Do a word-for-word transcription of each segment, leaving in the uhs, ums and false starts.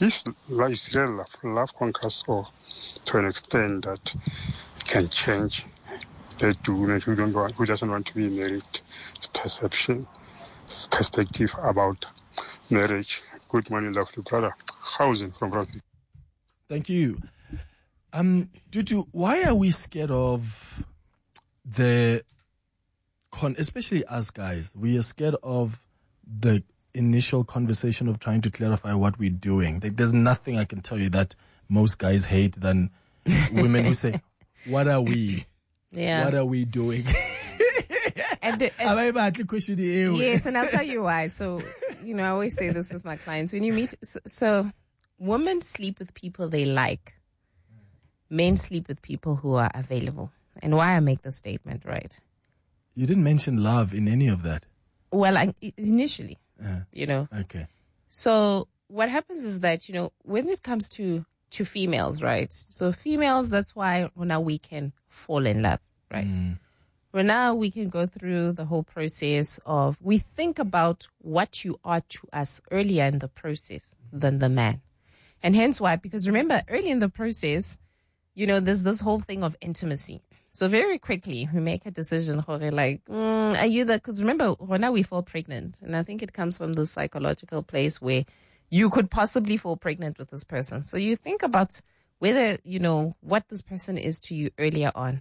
If love is real love, love conquers all to an extent that it can change the woman who don't want, who doesn't want to be married, perception, perspective about marriage. Good morning, lovely brother. Housing from Rugby. Thank you. Um, Tutu, why are we scared of the con, especially us guys? We are scared of the initial conversation of trying to clarify what we're doing. Like, there's nothing I can tell you that most guys hate than women who say, "What are we? Yeah. What are we doing?" And the, and, yes, yes, and I'll tell you why. So, you know, I always say this with my clients. When you meet, so, so women sleep with people they like. Men sleep with people who are available. And why I make this statement, right? You didn't mention love in any of that. Well, I, initially, uh, you know. Okay. So what happens is that, you know, when it comes to, to females, right? So females, that's why now we can fall in love, right? Mm. Well, now we can go through the whole process of, we think about what you are to us earlier in the process than the man. And hence why, because remember, early in the process, you know, there's this whole thing of intimacy. So very quickly, we make a decision, like, mm, are you the, because remember, now we fall pregnant. And I think it comes from the psychological place where you could possibly fall pregnant with this person. So you think about whether, you know, what this person is to you earlier on.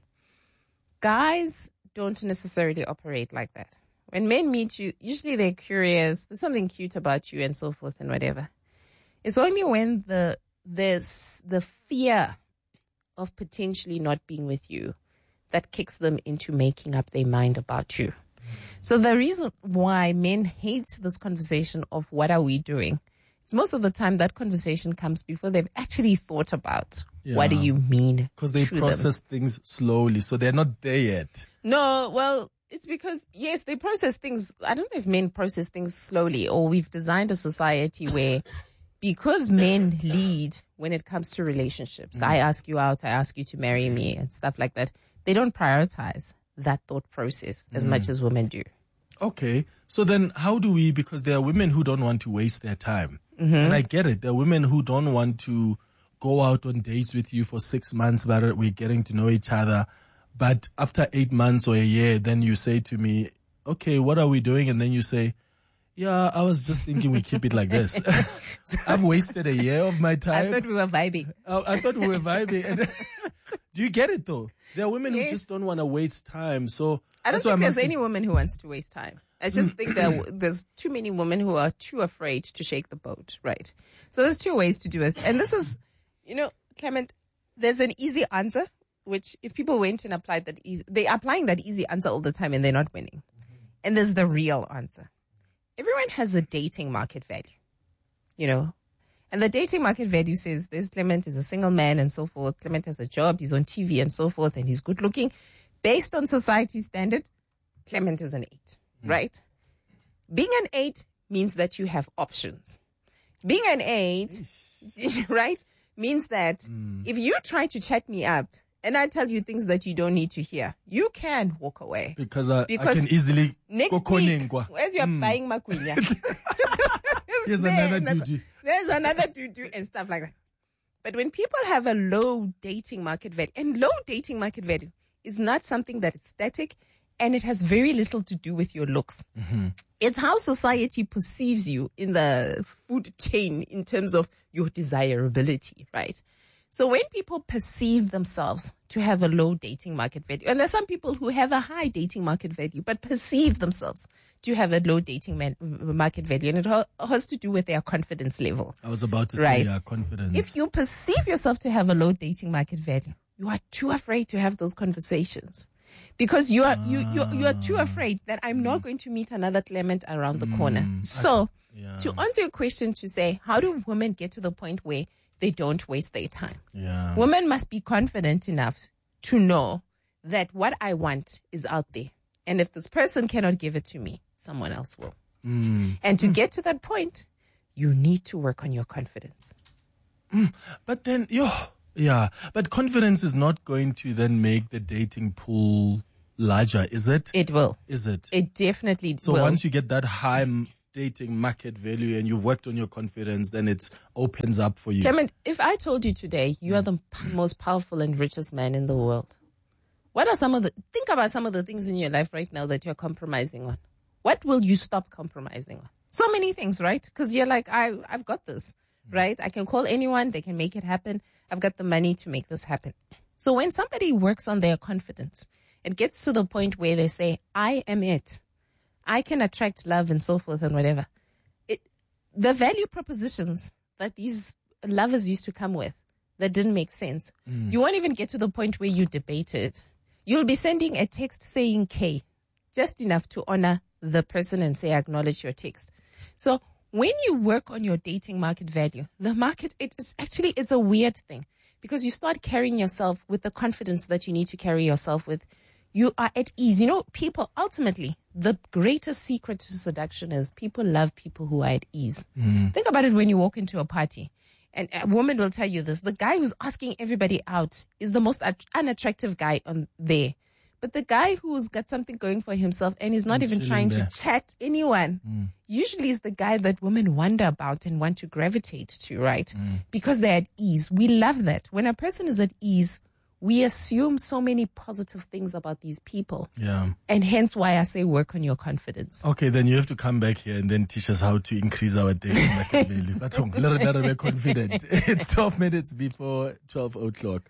Guys don't necessarily operate like that. When men meet you, usually they're curious, there's something cute about you and so forth and whatever. It's only when the, there's the fear of potentially not being with you that kicks them into making up their mind about you. So the reason why men hate this conversation of what are we doing, it's most of the time that conversation comes before they've actually thought about yeah. what do you mean. Because they process them. Things slowly, so they're not there yet. No, well, it's because, yes, they process things. I don't know if men process things slowly, or we've designed a society where because men lead when it comes to relationships, mm. I ask you out, I ask you to marry me and stuff like that. They don't prioritize that thought process as mm. much as women do. Okay. So then how do we, because there are women who don't want to waste their time. Mm-hmm. And I get it. There are women who don't want to go out on dates with you for six months, but we're getting to know each other. But after eight months or a year, then you say to me, okay, what are we doing? And then you say, yeah, I was just thinking we keep it like this. I've wasted a year of my time. I thought we were vibing. I, I thought we were vibing. And do you get it though? There are women yes. who just don't want to waste time. So I don't that's think there's asking. any woman who wants to waste time. I just think that there's too many women who are too afraid to shake the boat, right? So there's two ways to do it. And this is, you know, Clement, there's an easy answer, which if people went and applied that easy, they're applying that easy answer all the time and they're not winning. Mm-hmm. And there's the real answer. Everyone has a dating market value, you know, and the dating market value says this Clement is a single man and so forth. Clement has a job, he's on T V and so forth, and he's good looking. Based on society's standard, Clement is an eight, mm. right? Being an eight means that you have options. Being an eight, right, means that mm. if you try to chat me up and I tell you things that you don't need to hear, you can walk away. Because, uh, because I can easily next go week, whereas you're mm. buying makunya. Here's there, another doo-doo. There's another doo-doo and stuff like that. But when people have a low dating market value, and low dating market value is not something that is static, and it has very little to do with your looks. Mm-hmm. It's how society perceives you in the food chain in terms of your desirability, right? So when people perceive themselves to have a low dating market value, and there's some people who have a high dating market value, but perceive themselves to have a low dating man, market value, and it ha- has to do with their confidence level. I was about to right? say uh, confidence. If you perceive yourself to have a low dating market value, you are too afraid to have those conversations. Because you are, you, you, you are too afraid that I'm not going to meet another Clement around the corner. Mm, so, I, yeah. to answer your question, to say, how do women get to the point where they don't waste their time? Yeah. Women must be confident enough to know that what I want is out there. And if this person cannot give it to me, someone else will. Mm. And to mm. get to that point, you need to work on your confidence. Mm. But then, yo, yeah, but confidence is not going to then make the dating pool larger, is it? It will. Is it? It definitely so will. So once you get that high dating market value and you've worked on your confidence, then it opens up for you. Clement, if I told you today you are the p- most powerful and richest man in the world, what are some of the, think about some of the things in your life right now that you're compromising on. What will you stop compromising on? So many things, right? Because you're like, I, I've got this, right? I can call anyone. They can make it happen. I've got the money to make this happen. So when somebody works on their confidence, it gets to the point where they say, I am it. I can attract love and so forth and whatever. It, the value propositions that these lovers used to come with that didn't make sense. Mm. You won't even get to the point where you debate it. You'll be sending a text saying K, just enough to honor the person and say, acknowledge your text. So when you work on your dating market value, the market, it, it's actually, it's a weird thing because you start carrying yourself with the confidence that you need to carry yourself with. You are at ease. You know, people, ultimately, the greatest secret to seduction is people love people who are at ease. Mm. Think about it when you walk into a party. And a woman will tell you this. The guy who's asking everybody out is the most at- unattractive guy on there. But the guy who's got something going for himself and is not I'm even trying there. to chat anyone, mm. usually is the guy that women wonder about and want to gravitate to, right? Mm. Because they're at ease. We love that. When a person is at ease, we assume so many positive things about these people. Yeah. And hence why I say work on your confidence. Okay, then you have to come back here and then teach us how to increase our dating market value. That's a little better be confident. It's twelve minutes before twelve o'clock.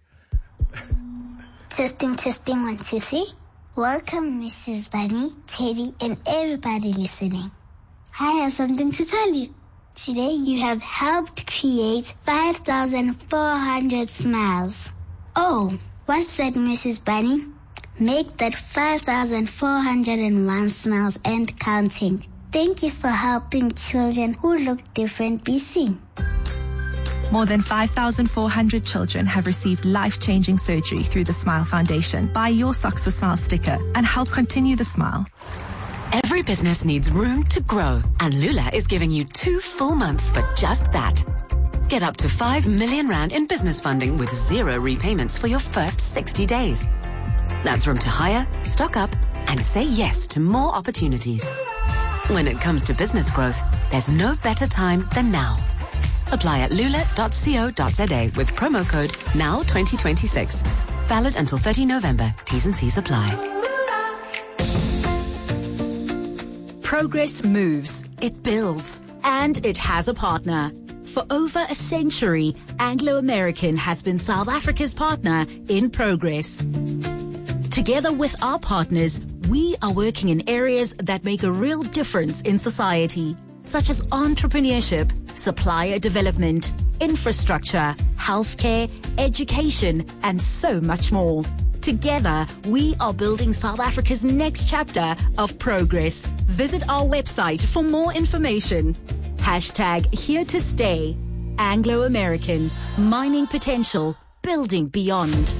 Testing, testing, one, two, three. Welcome, Missus Bunny, Teddy, and everybody listening. I have something to tell you. Today you have helped create five thousand four hundred smiles. Oh, what's that, Missus Bunny? Make that five thousand four hundred one smiles and counting. Thank you for helping children who look different be seen. More than five thousand four hundred children have received life-changing surgery through the Smile Foundation. Buy your Socks for Smile sticker and help continue the smile. Every business needs room to grow, and Lula is giving you two full months for just that. Get up to five million rand in business funding with zero repayments for your first sixty days. That's room to hire, stock up, and say yes to more opportunities. When it comes to business growth, there's no better time than now. Apply at lula dot co dot za with promo code now twenty twenty-six. Valid until thirtieth of November. T's and C's apply. Progress moves, it builds, and it has a partner. For over a century, Anglo American has been South Africa's partner in progress. Together with our partners, we are working in areas that make a real difference in society, such as entrepreneurship, supplier development, infrastructure, healthcare, education, and so much more. Together, we are building South Africa's next chapter of progress. Visit our website for more information. Hashtag here to stay. Anglo American. Mining potential. Building beyond.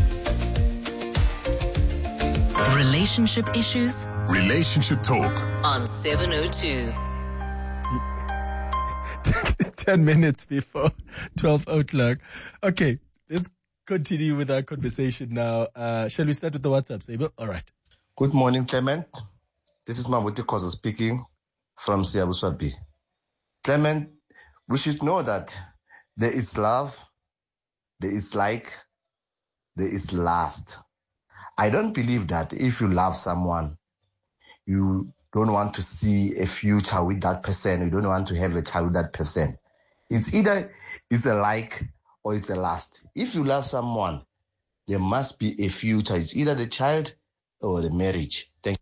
Relationship issues. Relationship talk. On seven oh two. ten minutes before twelve o'clock. Okay, let's continue with our conversation now. Uh, shall we start with the WhatsApp, Sable? All right. Good morning, Clement. This is Mabuti Kosa speaking from Siabuswabi. Clement, we should know that there is love, there is like, there is lust. I don't believe that if you love someone, you don't want to see a future with that person, you don't want to have a child with that person. It's either it's a like or it's a lust. If you love someone, there must be a future. It's either the child or the marriage. Thank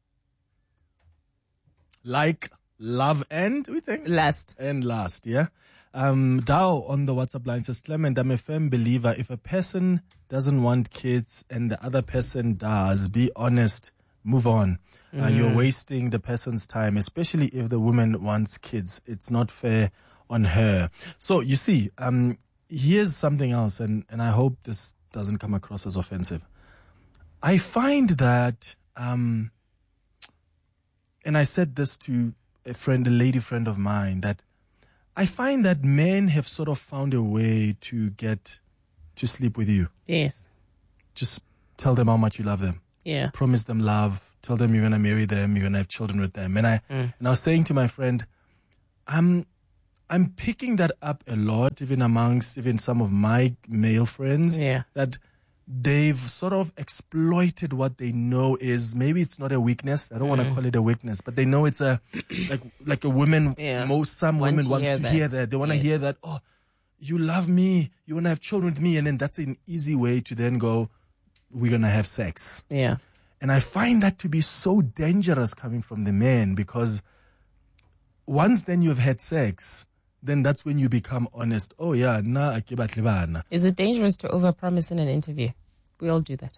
you. Like, love, and we think lust. And lust, yeah. Um, Dao on the WhatsApp line says, Clement, I'm a firm believer. If a person doesn't want kids and the other person does, be honest, move on. Mm. Uh, you're wasting the person's time, especially if the woman wants kids. It's not fair on her. So you see, um, here's something else, and, and I hope this doesn't come across as offensive. I find that, um, and I said this to a friend, a lady friend of mine, that I find that men have sort of found a way to get to sleep with you. Yes. Just tell them how much you love them. Yeah. Promise them love. tell them you're going to marry them, you're going to have children with them. And I, mm. and I was saying to my friend, I'm, I'm picking that up a lot, even amongst even some of my male friends, yeah. that they've sort of exploited what they know is, maybe it's not a weakness. I don't mm. want to call it a weakness, but they know it's a, like, like a woman, yeah. most, some want women to want hear to that. hear that. They want to yes. hear that, oh, you love me, you want to have children with me. And then that's an easy way to then go, we're going to have sex. Yeah. And I find that to be so dangerous coming from the men, because once then you've had sex, then that's when you become honest. Oh yeah, na akibatlibana. Is it dangerous to overpromise in an interview? We all do that.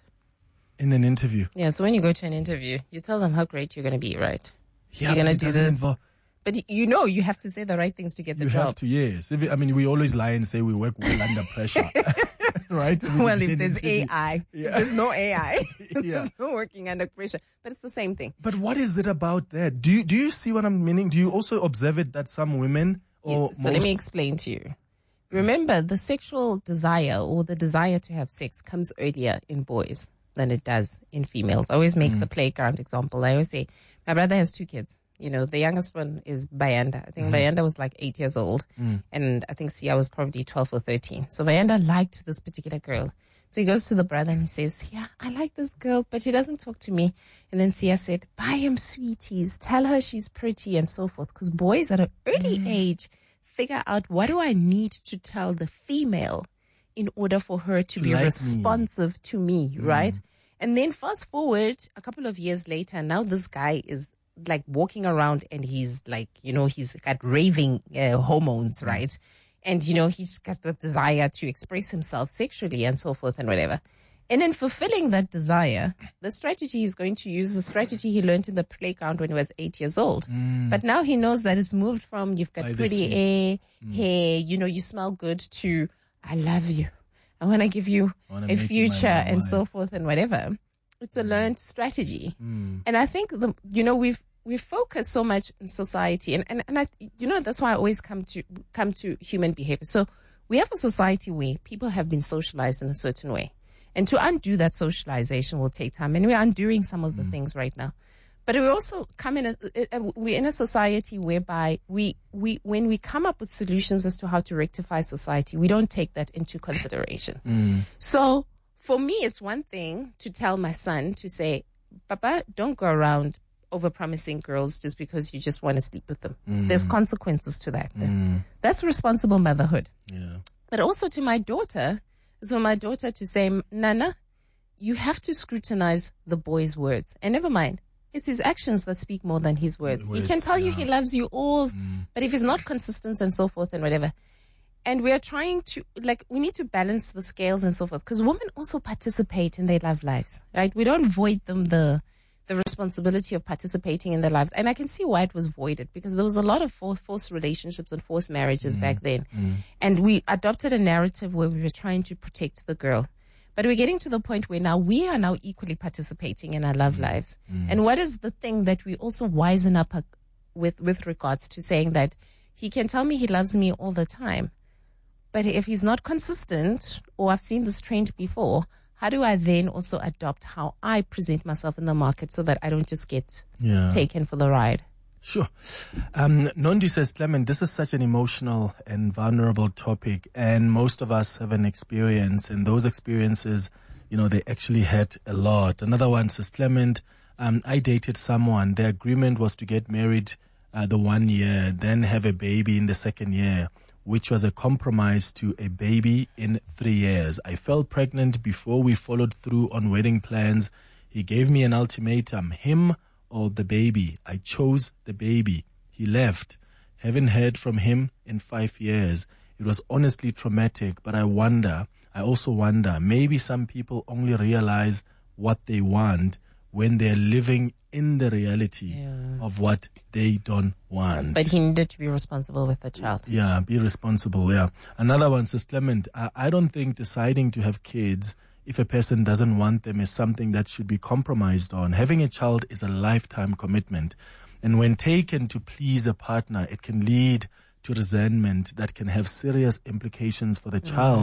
In an interview? Yeah, so when you go to an interview, you tell them how great you're going to be, right? Yeah, you're going to do this. Involve- but you know you have to say the right things to get the you job. You have to, yes. If it, I mean, we always lie and say we work well under pressure. Right? Well, if there's A I, yeah. if there's no A I, yeah. there's no working under pressure. But it's the same thing. But what is it about that? Do you, do you see what I'm meaning? Do you also observe it that some women... Or yeah, so most... let me explain to you. Remember, the sexual desire or the desire to have sex comes earlier in boys than it does in females. I always make mm. the playground example. I always say, my brother has two kids. You know, the youngest one is Bayanda. I think mm. Bayanda was like eight years old. Mm. And I think Sia was probably twelve or thirteen. So Bayanda liked this particular girl. So he goes to the brother and he says, yeah, I like this girl, but she doesn't talk to me. And then Sia said, buy him sweeties. Tell her she's pretty and so forth. Because boys at an early mm. age figure out, what do I need to tell the female in order for her to, to be like responsive me. to me, mm. right? And then fast forward a couple of years later, now this guy is like walking around and he's like, you know, he's got raving uh, hormones, mm. right? And, you know, he's got the desire to express himself sexually and so forth and whatever. And in fulfilling that desire, the strategy he's going to use is the strategy he learned in the playground when he was eight years old. Mm. But now he knows that it's moved from you've got By pretty hair, mm. hair, you know, you smell good, to I love you. I want to give you a future and wife. so forth and whatever. It's a learned strategy. Mm. And I think, the, you know, we've, we focus so much in society, and, and, and I, you know, that's why I always come to, come to human behavior. So we have a society where people have been socialized in a certain way. And to undo that socialization will take time. And we're undoing some of the mm. things right now. But we also come in, a, we're in a society whereby we, we, when we come up with solutions as to how to rectify society, we don't take that into consideration. Mm. So for me, it's one thing to tell my son to say, Papa, don't go around over-promising girls just because you just want to sleep with them. Mm. There's consequences to that. Mm. That's responsible motherhood. Yeah. But also to my daughter, so my daughter to say, Nana, you have to scrutinize the boy's words. And never mind, it's his actions that speak more than his words. words he can tell yeah. you he loves you all, mm. but if he's not consistent and so forth and whatever. And we are trying to, like, we need to balance the scales and so forth, because women also participate in their love lives, right? We don't void them the the responsibility of participating in their life. And I can see why it was voided, because there was a lot of for, forced relationships and forced marriages mm. back then. Mm. And we adopted a narrative where we were trying to protect the girl. But we're getting to the point where now we are now equally participating in our love mm. lives. Mm. And what is the thing that we also wisen up with, with regards to saying that he can tell me he loves me all the time, but if he's not consistent, or I've seen this trend before, how do I then also adopt how I present myself in the market so that I don't just get yeah. taken for the ride? Sure. Um, Nondi says, Clement, this is such an emotional and vulnerable topic, and most of us have an experience, and those experiences, you know, they actually hurt a lot. Another one says, Clement, um, I dated someone. The agreement was to get married uh, the one year, then have a baby in the second year, which was a compromise to a baby in three years. I fell pregnant before we followed through on wedding plans. He gave me an ultimatum, him or the baby. I chose the baby. He left. Haven't heard from him in five years. It was honestly traumatic, but I wonder, I also wonder, maybe some people only realize what they want when they're living in the reality yeah. of what they don't want. But he needed to be responsible with the child. Yeah, be responsible, yeah. Another one says, Clement, I, I don't think deciding to have kids if a person doesn't want them is something that should be compromised on. Having a child is a lifetime commitment. And when taken to please a partner, it can lead to resentment that can have serious implications for the child. Mm.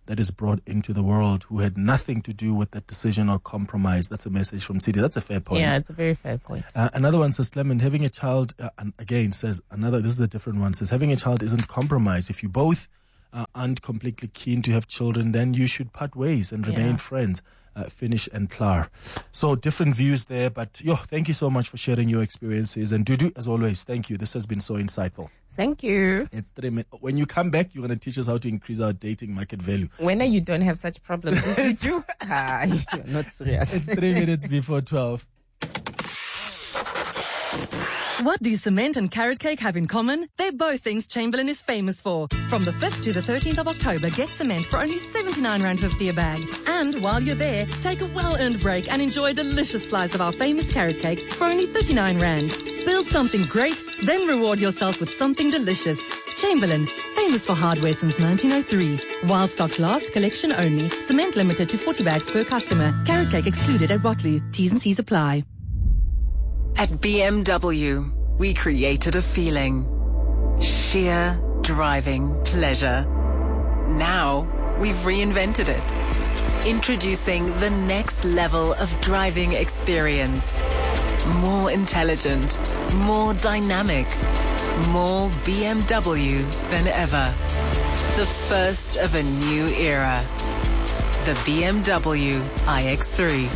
that is brought into the world who had nothing to do with that decision or compromise. That's a message from C D. That's a fair point. Yeah, it's a very fair point. Uh, another one says, Clement, having a child, uh, and again says, another, this is a different one, says, having a child isn't compromise. If you both uh, aren't completely keen to have children, then you should part ways and remain Yeah. friends. Uh, finish and clar. So different views there, but yo, thank you so much for sharing your experiences. And Dudu, as always, thank you. This has been so insightful. Thank you. It's three minutes. When you come back, you're going to teach us how to increase our dating market value. When you don't have such problems, if you do, ah, you're not serious. It's three minutes before twelve. What do cement and carrot cake have in common? They're both things Chamberlain is famous for. From the fifth to the thirteenth of October, get cement for only seventy-nine rand fifty a bag. And while you're there, take a well-earned break and enjoy a delicious slice of our famous carrot cake for only thirty-nine rand. Build something great, then reward yourself with something delicious. Chamberlain, famous for hardware since nineteen oh three. While stocks last, collection only. Cement limited to forty bags per customer. Carrot cake excluded at Watloo. T's and C's apply. At B M W, we created a feeling. Sheer driving pleasure. Now, we've reinvented it. Introducing the next level of driving experience. More intelligent, more dynamic, more B M W than ever. The first of a new era. The B M W i X three.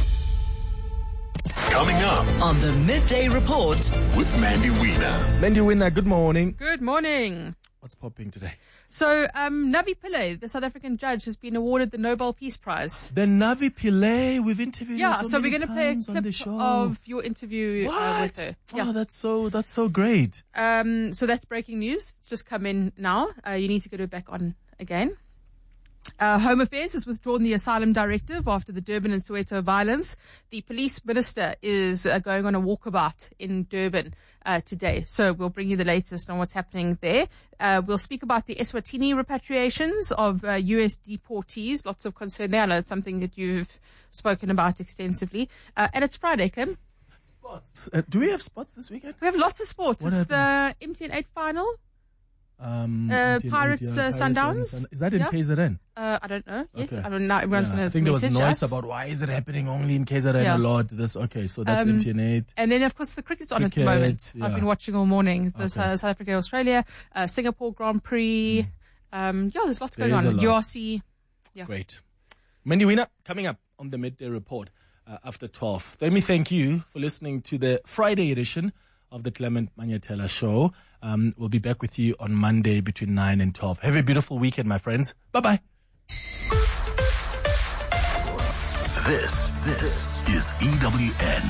Coming up On the Midday Report with Mandy Wiener. Mandy Winner, good morning. Good morning. What's popping today? So, um, Navi Pillay, the South African judge, has been awarded the Nobel Peace Prize. The Navi Pillay, we've interviewed Yeah, her so, so we're many going to play a times on the clip show. of your interview uh, with What? her. Oh, Yeah. that's so that's so great. Um, so that's breaking news. It's just come in now. Uh, you need to get her back on again. Uh, Home Affairs has withdrawn the asylum directive after the Durban and Soweto violence. The police minister is uh, going on a walkabout in Durban uh, today. So we'll bring you the latest on what's happening there. Uh, we'll speak about the Eswatini repatriations of uh, U S deportees. Lots of concern there. I know it's something that you've spoken about extensively. Uh, and it's Friday, Kim. Spots. Uh, do we have spots this weekend? We have lots of sports. What it's the M T N eight final. Um, Uh, Indian Pirates, India, uh, Pirates Sundowns? Sun- Is that in Yeah. K Z N? Uh, I don't know. Yes, Okay. I don't know. Everyone's Yeah, going I to think there was message noise us. about why is it happening only in K Z N Yeah. a lot. This okay, so that's Um, M T N eight. And then, of course, the cricket's on at the Cricket, moment. I've yeah. been watching all morning. The Okay. South South Africa, Australia, uh, Singapore Grand Prix. Um, yeah, there's lots There going is on. a lot. U R C. Yeah. Great. Mandy Wiener, coming up on the Midday Report uh, after twelve. Let me thank you for listening to the Friday edition of the Clement Manyatela Show. Um, we'll be back with you on Monday between nine and twelve. Have a beautiful weekend, my friends. Bye-bye. This, this is E W N.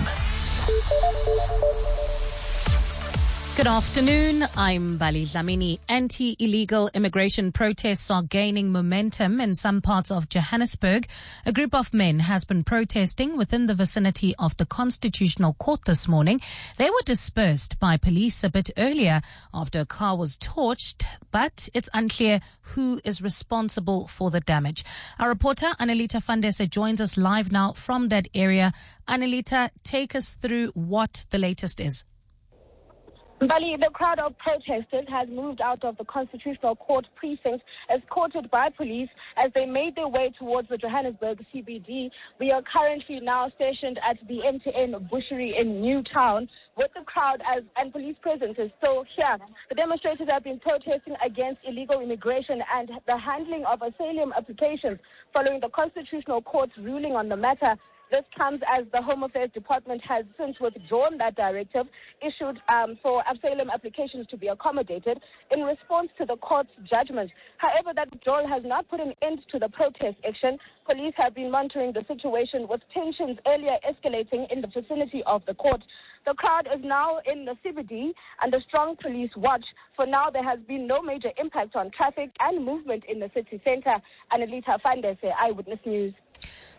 Good afternoon. I'm Bali Dlamini. Anti-illegal immigration protests are gaining momentum in some parts of Johannesburg. A group of men has been protesting within the vicinity of the Constitutional Court this morning. They were dispersed by police a bit earlier after a car was torched, but it's unclear who is responsible for the damage. Our reporter, Annalita Fandese, joins us live now from that area. Annalita, take us through what the latest is. Bali, the crowd of protesters has moved out of the Constitutional Court precinct, escorted by police as they made their way towards the Johannesburg C B D. We are currently now stationed at the M T N Butchery in Newtown, with the crowd as and police presence is still here. The demonstrators have been protesting against illegal immigration and the handling of asylum applications following the Constitutional Court's ruling on the matter. This comes as the Home Affairs Department has since withdrawn that directive issued um, for asylum applications to be accommodated in response to the court's judgment. However, that withdrawal has not put an end to the protest action. Police have been monitoring the situation, with tensions earlier escalating in the vicinity of the court. The crowd is now in the C B D under strong police watch. For now, there has been no major impact on traffic and movement in the city centre. Annalita Fandese, Eyewitness News.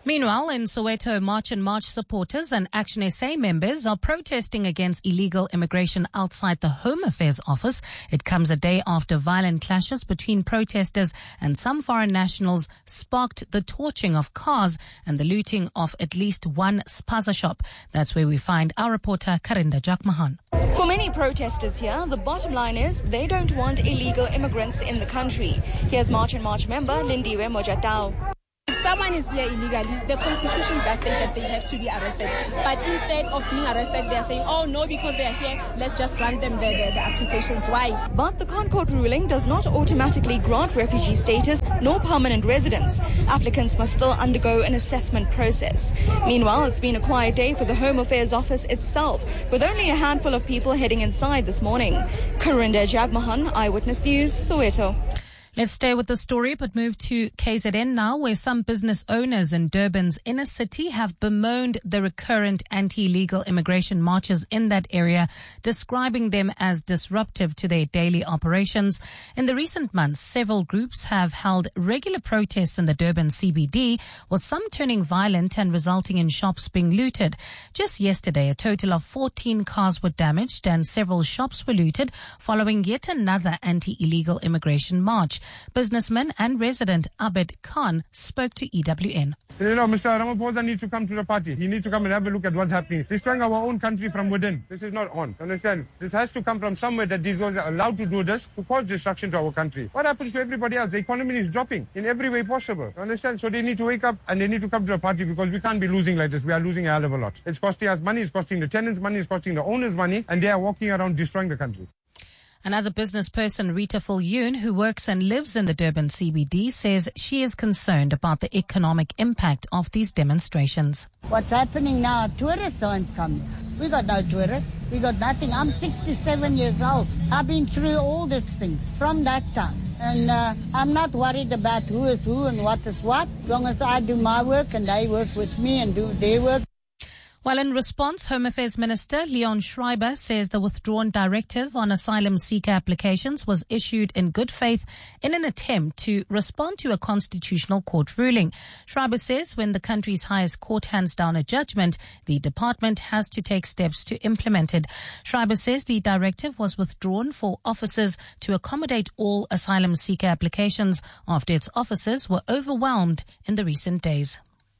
Meanwhile, in Soweto, March and March supporters and Action S A members are protesting against illegal immigration outside the Home Affairs office. It comes a day after violent clashes between protesters and some foreign nationals sparked the torching of cars and the looting of at least one spaza shop. That's where we find our reporter Karinda Jakmahan. For many protesters here, the bottom line is they don't want illegal immigrants in the country. Here's March and March member Lindiwe Mojatao. If someone is here illegally, the Constitution does state that they have to be arrested. But instead of being arrested, they are saying, oh no, because they are here, let's just grant them the, the, the applications. Why? But the Concord ruling does not automatically grant refugee status nor permanent residence. Applicants must still undergo an assessment process. Meanwhile, it's been a quiet day for the Home Affairs office itself, with only a handful of people heading inside this morning. Karinda Jagmohan, Eyewitness News, Soweto. Let's stay with the story, but move to K Z N now, where some business owners in Durban's inner city have bemoaned the recurrent anti-illegal immigration marches in that area, describing them as disruptive to their daily operations. In the recent months, several groups have held regular protests in the Durban C B D, with some turning violent and resulting in shops being looted. Just yesterday, a total of fourteen cars were damaged and several shops were looted following yet another anti-illegal immigration march. Businessman and resident Abed Khan spoke to E W N. You know, Mister Ramaphosa needs to come to the party. He needs to come and have a look at what's happening. Destroying our own country from within. This is not on. Understand? This has to come from somewhere that these guys are allowed to do this to cause destruction to our country. What happens to everybody else? The economy is dropping in every way possible. Understand? So they need to wake up and they need to come to the party, because we can't be losing like this. We are losing a hell of a lot. It's costing us money. It's costing the tenants money. It's costing the owners money. And they are walking around destroying the country. Another business person, Rita Fulyoon, who works and lives in the Durban C B D, says she is concerned about the economic impact of these demonstrations. What's happening now, tourists aren't coming. We got no tourists. We got nothing. I'm sixty-seven years old. I've been through all these things from that time. And uh, I'm not worried about who is who and what is what, as long as I do my work and they work with me and do their work. Well, in response, Home Affairs Minister Leon Schreiber says the withdrawn directive on asylum seeker applications was issued in good faith in an attempt to respond to a constitutional court ruling. Schreiber says when the country's highest court hands down a judgment, the department has to take steps to implement it. Schreiber says the directive was withdrawn for officers to accommodate all asylum seeker applications after its officers were overwhelmed in the recent days.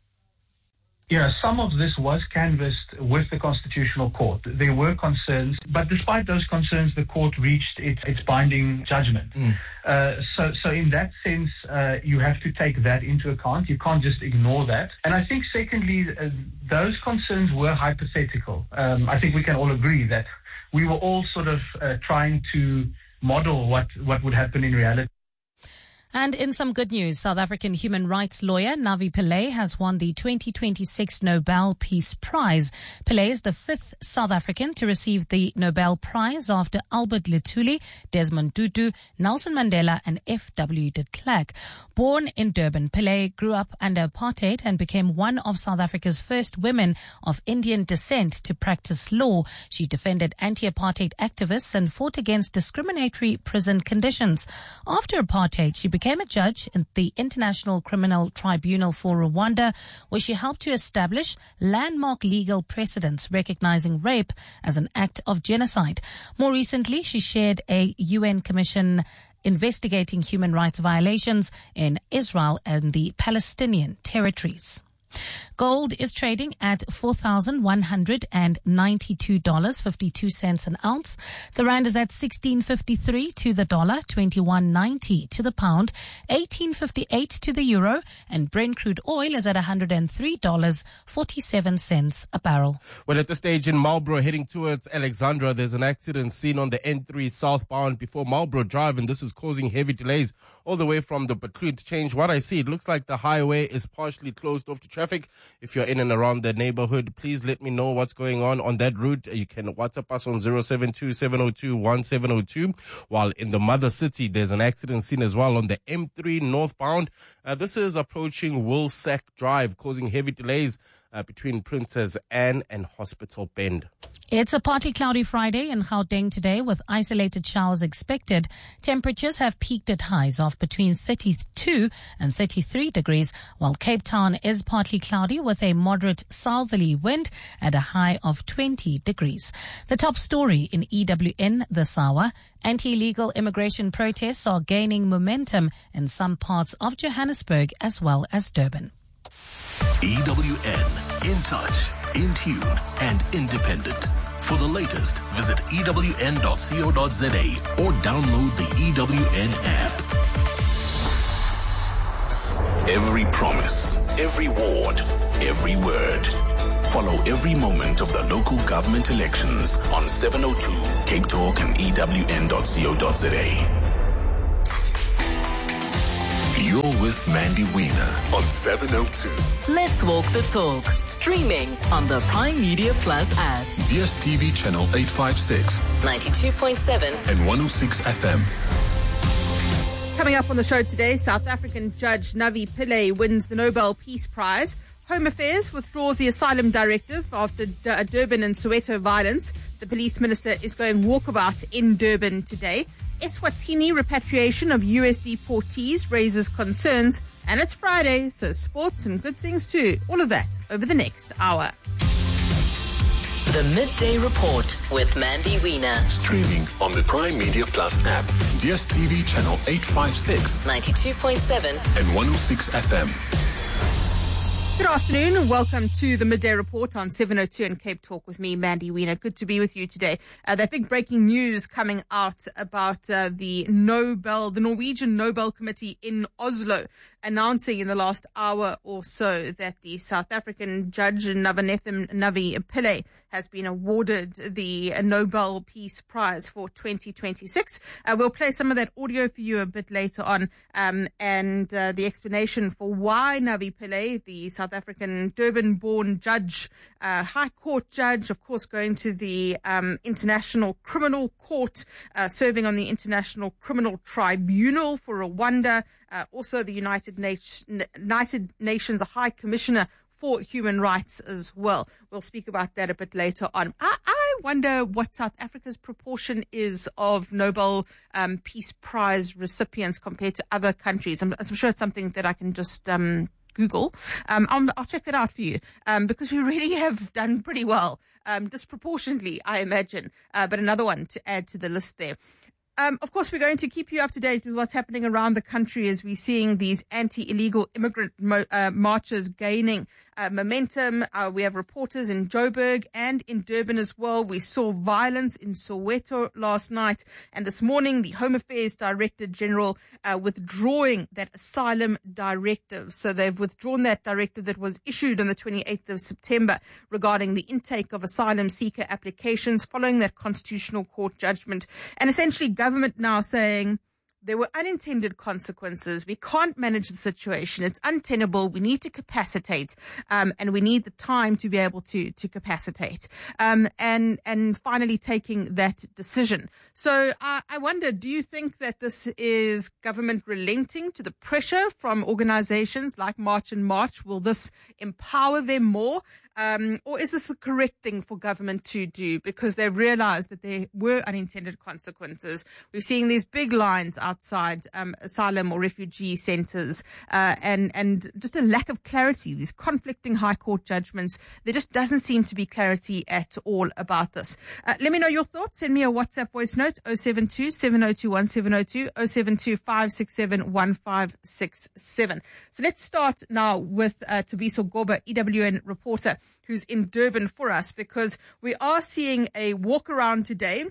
Yeah, some of this was canvassed with the Constitutional Court. There were concerns, but despite those concerns, the court reached its, its binding judgment. Mm. Uh, so, so in that sense, uh, you have to take that into account. You can't just ignore that. And I think, secondly, uh, those concerns were hypothetical. Um, I think we can all agree that we were all sort of uh, trying to model what, what would happen in reality. And in some good news, South African human rights lawyer Navi Pillay has won the twenty twenty-six Nobel Peace Prize. Pillay is the fifth South African to receive the Nobel Prize after Albert Luthuli, Desmond Tutu, Nelson Mandela and F W de Klerk. Born in Durban, Pillay grew up under apartheid and became one of South Africa's first women of Indian descent to practice law. She defended anti-apartheid activists and fought against discriminatory prison conditions. After apartheid, she became became a judge in the International Criminal Tribunal for Rwanda, where she helped to establish landmark legal precedents recognizing rape as an act of genocide. More recently, she chaired a U N commission investigating human rights violations in Israel and the Palestinian territories. Gold is trading at four thousand one hundred ninety-two dollars and fifty-two cents an ounce. The rand is at sixteen fifty-three to the dollar, twenty-one ninety to the pound, eighteen fifty-eight to the euro, and Brent crude oil is at one hundred three dollars and forty-seven cents a barrel. Well, at the stage in Marlborough heading towards Alexandra, there's an accident seen on the N three southbound before Marlborough Drive, and this is causing heavy delays all the way from the Baklud change. What I see, it looks like the highway is partially closed off to traffic. If you're in and around the neighborhood, please let me know what's going on on that route. You can WhatsApp us on zero seven two, seven zero two, one seven zero two. While in the mother city, there's an accident seen as well on the M three northbound. Uh, this is approaching Woolsack Drive, causing heavy delays uh, between Princess Anne and Hospital Bend. It's a partly cloudy Friday in Gauteng today with isolated showers expected. Temperatures have peaked at highs of between thirty-two and thirty-three degrees, while Cape Town is partly cloudy with a moderate southerly wind at a high of twenty degrees. The top story in E W N this hour: anti-illegal immigration protests are gaining momentum in some parts of Johannesburg as well as Durban. E W N, in touch, in tune, and independent. For the latest, visit E W N dot co dot za or download the E W N app. Every promise, every ward, every word. Follow every moment of the local government elections on seven oh two Cape Talk and E W N dot co dot za. You're with Mandy Wiener on seven oh two. Let's walk the talk. Streaming on the Prime Media Plus app. D S T V channel eight fifty-six, ninety-two point seven and one oh six F M. Coming up on the show today, South African Judge Navi Pillay wins the Nobel Peace Prize. Home Affairs withdraws the asylum directive after D- Durban and Soweto violence. The police minister is going walkabout in Durban today. Eswatini repatriation of U S deportees raises concerns, and it's Friday, so sports and good things too. All of that over the next hour. The Midday Report with Mandy Wiener. Streaming on the Prime Media Plus app, D S T V channel eight fifty-six, ninety-two point seven and one oh six F M. Good afternoon and welcome to the Midday Report on seven oh two and Cape Talk with me, Mandy Wiener. Good to be with you today. Uh, that big breaking news coming out about uh, the Nobel, the Norwegian Nobel Committee in Oslo, announcing in the last hour or so that the South African judge Navanethem Navi Pillay has been awarded the Nobel Peace Prize for twenty twenty-six. Uh, we'll play some of that audio for you a bit later on, um, and uh, the explanation for why Navi Pillay, the South African Durban-born judge, uh, High Court judge, of course, going to the um, International Criminal Court, uh, serving on the International Criminal Tribunal for Rwanda, uh, also the United, Nat- United Nations High Commissioner for Human Rights as well. We'll speak about that a bit later on. I, I wonder what South Africa's proportion is of Nobel um, Peace Prize recipients compared to other countries. I'm, I'm sure it's something that I can just um, Google. Um, I'll, I'll check that out for you um, because we really have done pretty well, um, disproportionately, I imagine. Uh, but another one to add to the list there. Um, of course, we're going to keep you up to date with what's happening around the country as we're seeing these anti-illegal immigrant mo- uh, marches gaining uh, momentum. Uh, we have reporters in Joburg and in Durban as well. We saw violence in Soweto last night, and this morning the Home Affairs Director General uh, withdrawing that asylum directive. So they've withdrawn that directive that was issued on the twenty-eighth of September regarding the intake of asylum seeker applications following that Constitutional Court judgment, and essentially government now saying there were unintended consequences. We can't manage the situation. It's untenable. We need to capacitate, um, and we need the time to be able to to capacitate. Um, and and finally taking that decision. So uh, I wonder, do you think that this is government relenting to the pressure from organizations like March and March? Will this empower them more? Um, or is this the correct thing for government to do because they realize that there were unintended consequences? We're seeing these big lines outside um, asylum or refugee centers, uh, and, and just a lack of clarity, these conflicting high court judgments. There just doesn't seem to be clarity at all about this. Uh, let me know your thoughts. Send me a WhatsApp voice note, oh seven two, seven oh two, one seven oh two, oh seven two, five six seven, one five six seven. So let's start now with uh, Tabiso Goba, E W N reporter, who's in Durban for us, because we are seeing a walk around today.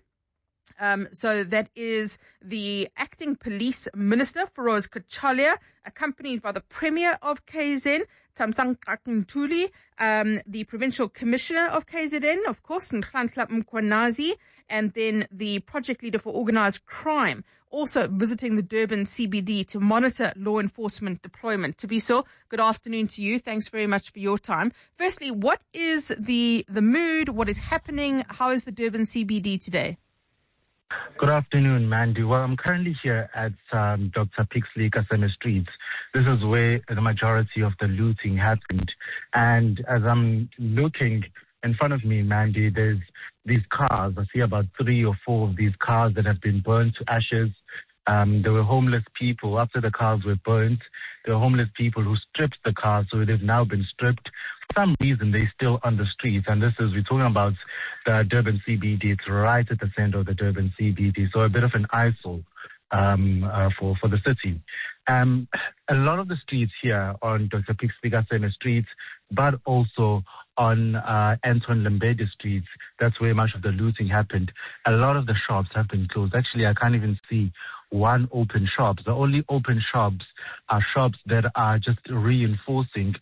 Um, so that is the acting police minister, Feroz Kachalia, accompanied by the premier of K Z N, Thamsanqa Ntuli, um, the provincial commissioner of K Z N, of course, Nhlanhla Mkhwanazi, and then the project leader for organized crime, also visiting the Durban C B D to monitor law enforcement deployment. Tabiso, good afternoon to you. Thanks very much for your time. Firstly, what is the, the mood? What is happening? How is the Durban C B D today? Good afternoon, Mandy. Well, I'm currently here at um, Doctor Pixley Kaseme Street. This is where the majority of the looting happened. And as I'm looking in front of me, Mandy, there's these cars. I see about three or four of these cars that have been burned to ashes. Um, there were homeless people. After the cars were burnt, there were homeless people who stripped the cars, so they've now been stripped. For some reason, they're still on the streets. And this is, we're talking about the Durban C B D. It's right at the center of the Durban C B D, so a bit of an eyesore um, uh, for, for the city. Um, a lot of the streets here on Doctor Pixley Kaseme Street, but also on uh, Anton Lembede Street, that's where much of the looting happened. A lot of the shops have been closed. Actually, I can't even see one open shop. The only open shops are shops that are just reinforcing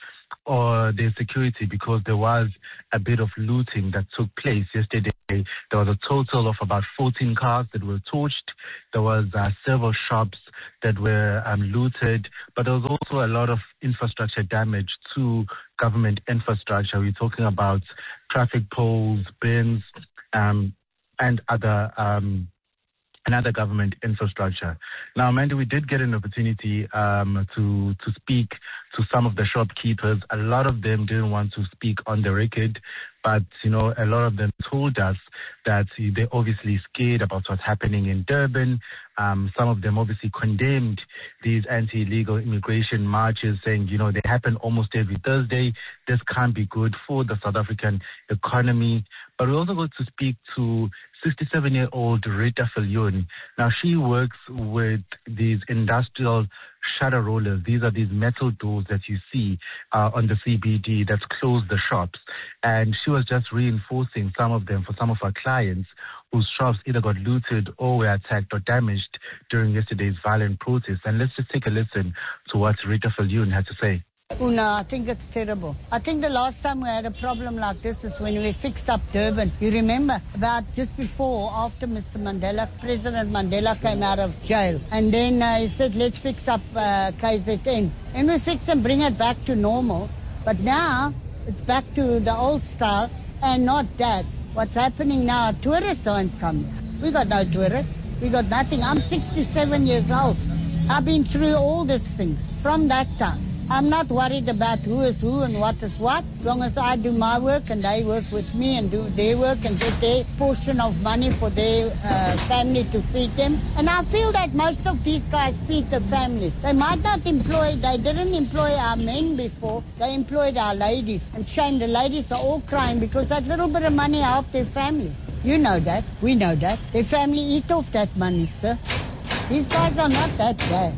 or their security, because there was a bit of looting that took place yesterday. There was a total of about fourteen cars that were torched. There was uh, several shops that were um, looted, but there was also a lot of infrastructure damage to government infrastructure. We're talking about traffic poles, bins, um, and other um, another government infrastructure. Now, Mandy, we did get an opportunity um, to to speak to some of the shopkeepers. A lot of them didn't want to speak on the record, but, you know, a lot of them told us that they're obviously scared about what's happening in Durban. Um, some of them obviously condemned these anti-illegal immigration marches, saying, you know, they happen almost every Thursday. This can't be good for the South African economy. But we also got to speak to sixty-seven-year-old Rita Viljoen. Now, she works with these industrial shutter rollers. These are these metal doors that you see uh, on the C B D that's close the shops. And she was just reinforcing some of them for some of our clients whose shops either got looted or were attacked or damaged during yesterday's violent protests. And let's just take a listen to what Rita Viljoen had to say. Oh, no, I think it's terrible. I think the last time we had a problem like this is when we fixed up Durban. You remember about just before, after Mister Mandela, President Mandela came out of jail. And then uh, he said, let's fix up uh, K Z N. And we fix and bring it back to normal. But now it's back to the old style, and not that. What's happening now, tourists aren't coming. We got no tourists. We got nothing. I'm sixty-seven years old. I've been through all these things from that time. I'm not worried about who is who and what is what, as long as I do my work and they work with me and do their work and get their portion of money for their uh, family to feed them. And I feel that most of these guys feed the families. They might not employ, they didn't employ our men before, they employed our ladies. And shame, the ladies are all crying because that little bit of money helped their family. You know that, we know that. Their family eat off that money, sir. These guys are not that bad.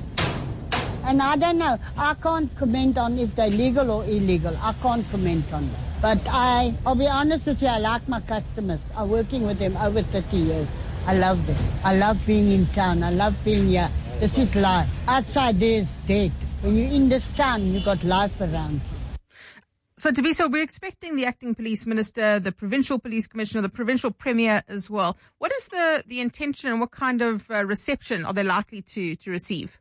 And I don't know, I can't comment on if they're legal or illegal. I can't comment on that. But I, I'll be honest with you, I like my customers. I'm working with them over thirty years. I love them. I love being in town. I love being here. This is life. Outside there is dead. When you're in this town, you got life around you. So, Tabiso, we're expecting the acting police minister, the provincial police commissioner, the provincial premier as well. What is the, the intention and what kind of uh, reception are they likely to, to receive?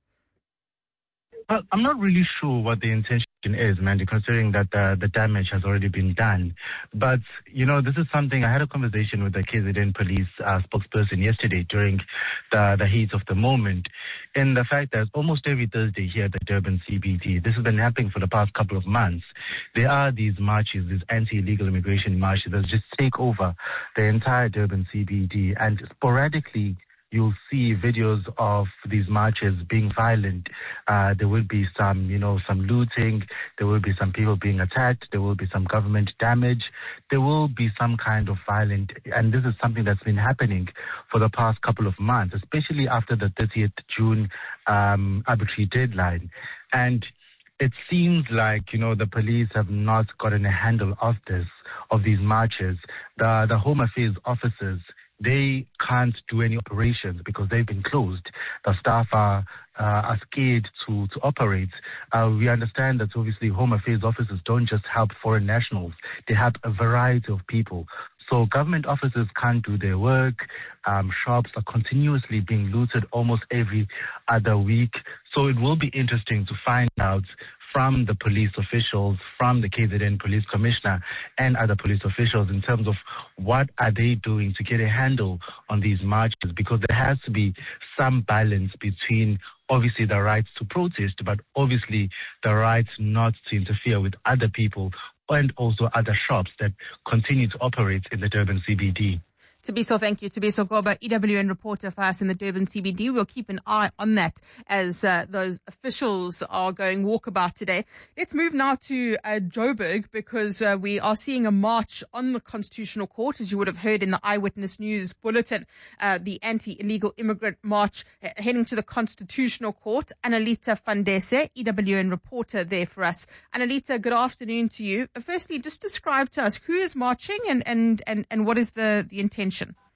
Well, I'm not really sure what the intention is, Mandy, considering that uh, the damage has already been done. But, you know, this is something, I had a conversation with the K Z N police uh, spokesperson yesterday during the, the heat of the moment, in the fact that almost every Thursday here at the Durban C B D, this has been happening for the past couple of months. There are these marches, these anti-illegal immigration marches that just take over the entire Durban C B D, and sporadically you'll see videos of these marches being violent. Uh, there will be some, you know, some looting. There will be some people being attacked. There will be some government damage. There will be some kind of violent, and this is something that's been happening for the past couple of months, especially after the thirtieth of June um, arbitrary deadline. And it seems like, you know, the police have not gotten a handle of this, of these marches. The, the Home Affairs officers, they can't do any operations because they've been closed. The staff are uh, are scared to, to operate. Uh, we understand that obviously Home Affairs officers don't just help foreign nationals. They help a variety of people. So government officers can't do their work. Um, shops are continuously being looted almost every other week. So it will be interesting to find out from the police officials, from the K Z N police commissioner and other police officials in terms of what are they doing to get a handle on these marches, because there has to be some balance between obviously the rights to protest, but obviously the rights not to interfere with other people and also other shops that continue to operate in the Durban C B D. Tabiso, thank you. Tabiso Goba, E W N reporter for us in the Durban C B D. We'll keep an eye on that as uh, those officials are going walkabout today. Let's move now to uh, Joburg, because uh, we are seeing a march on the Constitutional Court, as you would have heard in the Eyewitness News bulletin. Uh, the anti-illegal immigrant march uh, heading to the Constitutional Court. Analita Fandese, E W N reporter there for us. Analita, good afternoon to you. Uh, firstly, just describe to us who is marching and, and, and, and what is the, the intention?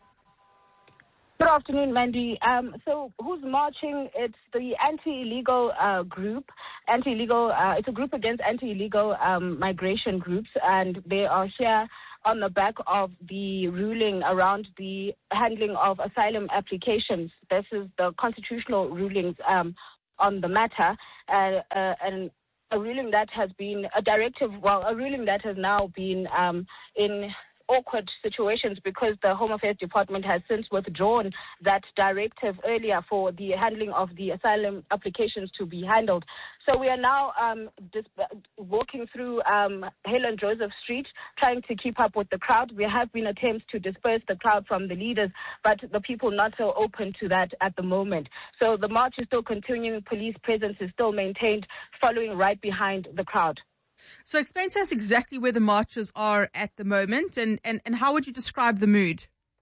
Good afternoon, Mandy. Um, so who's marching? It's the anti-illegal uh, group. Anti-illegal, uh, it's a group against anti-illegal um, migration groups, and they are here on the back of the ruling around the handling of asylum applications. This is the constitutional rulings um, on the matter, uh, uh, and a ruling that has been a directive, well, a ruling that has now been um, in awkward situations because the Home Affairs Department has since withdrawn that directive earlier for the handling of the asylum applications to be handled. So we are now um, dis- walking through um, Helen Joseph Street, trying to keep up with the crowd. There have been attempts to disperse the crowd from the leaders, but the people not so open to that at the moment. So the march is still continuing. Police presence is still maintained, following right behind the crowd. So explain to us exactly where the marchers are at the moment, and, and, and how would you describe the mood?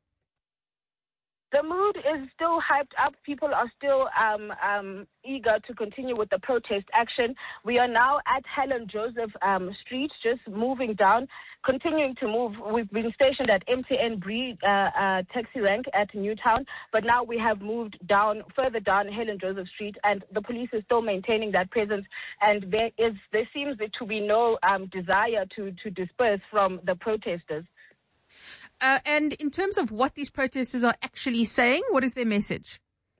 The mood is still hyped up. People are still um, um, eager to continue with the protest action. We are now at Helen Joseph um, Street, just moving down, continuing to move. We've been stationed at M T N Bree uh, uh, taxi rank at Newtown, but now we have moved down, further down Helen Joseph Street, and the police is still maintaining that presence. And there is, there seems to be no um, desire to, to disperse from the protesters. Uh, and in terms of what these protesters are actually saying, what is their message?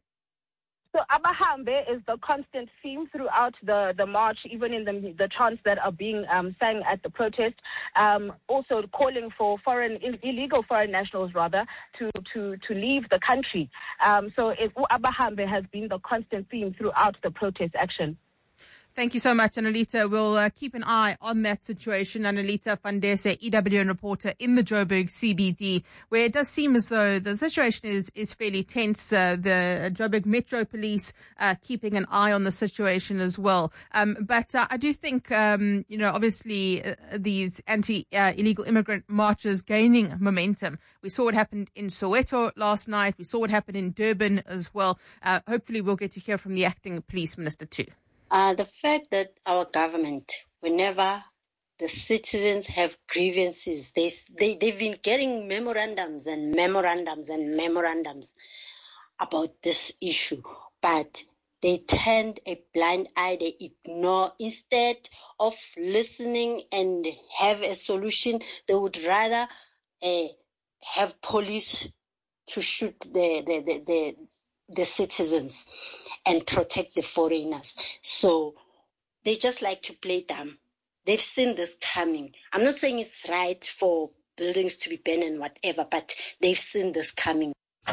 So Abahambe is the constant theme throughout the, the march, even in the, the chants that are being um, sang at the protest. Um, also calling for foreign, illegal foreign nationals, rather, to, to, to leave the country. Um, so it, Abahambe has been the constant theme throughout the protest action. Thank you so much, Analita. We'll uh, keep an eye on that situation. Analita Fandese, E W N reporter in the Joburg C B D, where it does seem as though the situation is, is fairly tense. Uh, the Joburg Metro Police uh, keeping an eye on the situation as well. Um, but uh, I do think, um, you know, obviously uh, these anti-illegal uh, immigrant marches gaining momentum. We saw what happened in Soweto last night. We saw what happened in Durban as well. Uh, hopefully we'll get to hear from the acting police minister too. Uh, the fact that our government, whenever the citizens have grievances, they, they, they've been getting memorandums and memorandums and memorandums about this issue, but they turned a blind eye, they ignore. Instead of listening and have a solution, they would rather uh, have police to shoot the, the, the, the, the citizens and protect the foreigners. So they just like to play dumb. They've seen this coming. I'm not saying it's right for buildings to be banned and whatever, but they've seen this coming.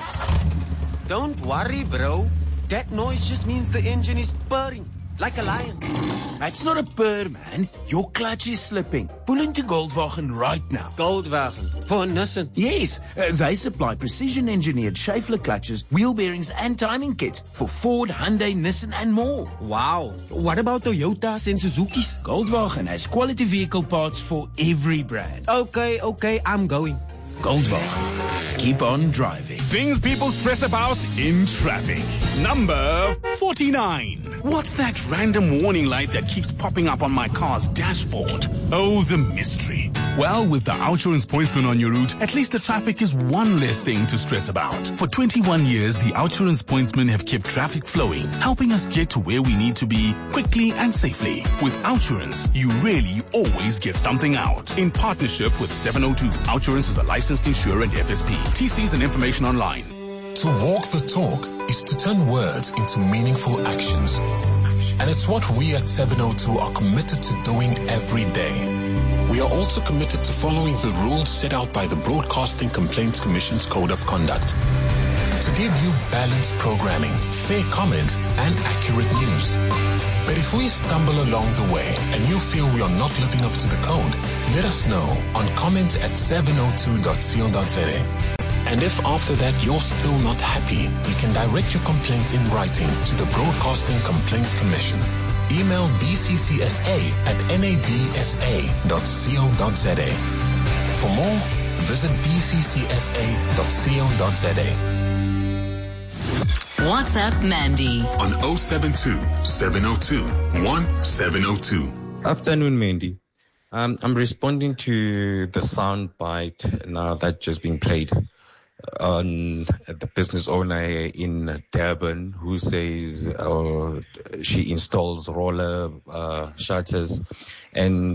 Don't worry, bro. That noise just means the engine is purring like a lion. That's not a purr, man. Your clutch is slipping. Pull into Goldwagen right now. Goldwagen? For Nissan? Yes. Uh, they supply precision-engineered Schaeffler clutches, wheel bearings, and timing kits for Ford, Hyundai, Nissan, and more. Wow. What about Toyotas and Suzuki's? Goldwagen has quality vehicle parts for every brand. Okay, okay, I'm going. Goldwagen. Keep on driving. Things people stress about in traffic. Number forty-nine. What's that random warning light that keeps popping up on my car's dashboard? Oh, the mystery. Well, with the Outsurance Pointsman on your route, at least the traffic is one less thing to stress about. For twenty-one years, the Outsurance Pointsmen have kept traffic flowing, helping us get to where we need to be quickly and safely. With Outsurance, you really always get something out. In partnership with seven oh two, Outsurance is a licensed insurer and F S P. T Cs and information online. To walk the talk is to turn words into meaningful actions. And it's what we at seven oh two are committed to doing every day. We are also committed to following the rules set out by the Broadcasting Complaints Commission's Code of Conduct to give you balanced programming, fair comments, and accurate news. But if we stumble along the way and you feel we are not living up to the code, let us know on comment at seven oh two dot co dot za. And if after that you're still not happy, you can direct your complaint in writing to the Broadcasting Complaints Commission. Email b c c s a at n a b s a dot co dot za. For more, visit b c c s a dot co dot za. WhatsApp Mandy on oh seven two, seven oh two, one seven oh two. Afternoon, Mandy. Um, I'm responding to the sound bite now that just being played on the business owner in Durban who says uh, she installs roller uh, shutters, and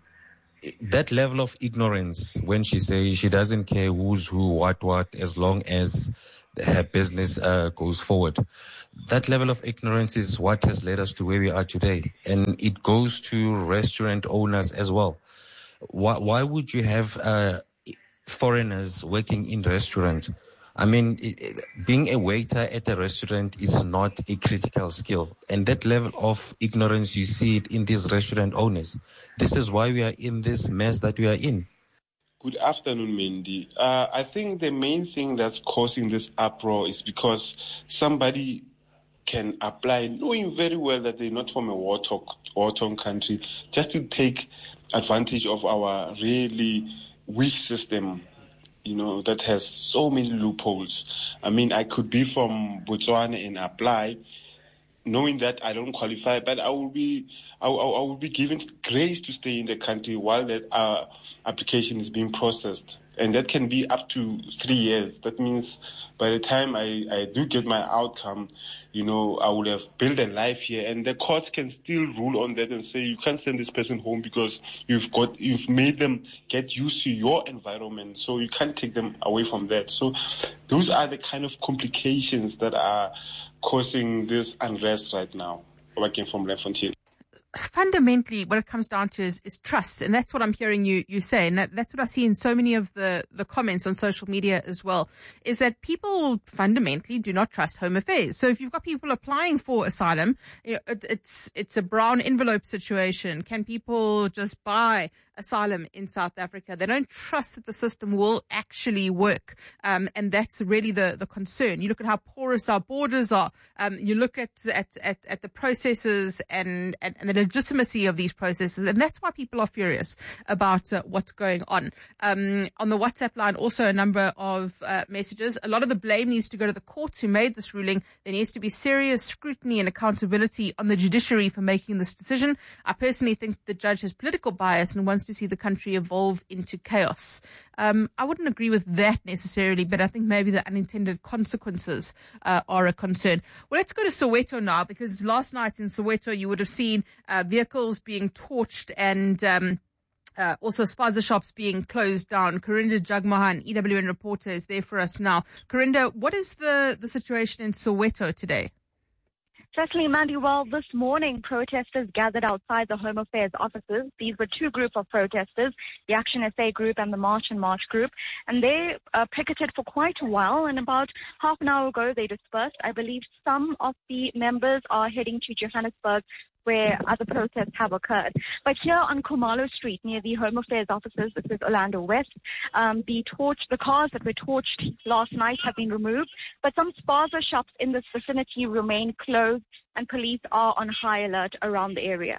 that level of ignorance when she says she doesn't care who's who, what, what, as long as her business uh, goes forward. That level of ignorance is what has led us to where we are today. And it goes to restaurant owners as well. Why, why would you have uh, foreigners working in restaurants? I mean, it, it, being a waiter at a restaurant is not a critical skill. And that level of ignorance, you see it in these restaurant owners. This is why we are in this mess that we are in. Good afternoon, Mandy. Uh, I think the main thing that's causing this uproar is because somebody can apply, knowing very well that they're not from a war-torn, war-torn country, just to take advantage of our really weak system, you know, that has so many loopholes. I mean, I could be from Botswana and apply, knowing that I don't qualify, but I will be, I, I, I will be given grace to stay in the country while that uh, application is being processed, and that can be up to three years. That means by the time I, I do get my outcome, you know, I would have built a life here, and the courts can still rule on that and say you can't send this person home because you've got, you've made them get used to your environment, so you can't take them away from that. So those are the kind of complications that are causing this unrest right now. Working from Lefontaine. Fundamentally, what it comes down to is, is trust. And that's what I'm hearing you, you say. And that, that's what I see in so many of the, the comments on social media as well, is that people fundamentally do not trust Home Affairs. So if you've got people applying for asylum, you know, it, it's, it's a brown envelope situation. Can people just buy asylum in South Africa? They don't trust that the system will actually work. Um, and that's really the, the concern. You look at how porous our borders are. Um, you look at, at, at, at the processes and, and, and the legitimacy of these processes. And that's why people are furious about uh, what's going on. Um, on the WhatsApp line, also a number of uh, messages. A lot of the blame needs to go to the courts who made this ruling. There needs to be serious scrutiny and accountability on the judiciary for making this decision. I personally think the judge has political bias and wants to see the country evolve into chaos. Um, I wouldn't agree with that necessarily, but I think maybe the unintended consequences uh, are a concern. Well, let's go to Soweto now, because last night in Soweto you would have seen uh, vehicles being torched and um, uh, also spaza shops being closed down. Karinda Jagmohan, E W N reporter, is there for us now. Karinda, what is the, the situation in Soweto today? Certainly, Mandy. Well, this morning, protesters gathered outside the Home Affairs offices. These were two groups of protesters, the Action S A group and the March and March group, and they uh, picketed for quite a while, and about half an hour ago they dispersed. I believe some of the members are heading to Johannesburg, where other protests have occurred. But here on Khumalo Street, near the Home Affairs offices, this is Orlando West, um, the torch, the cars that were torched last night have been removed, but some spaza shops in this vicinity remain closed, and police are on high alert around the area.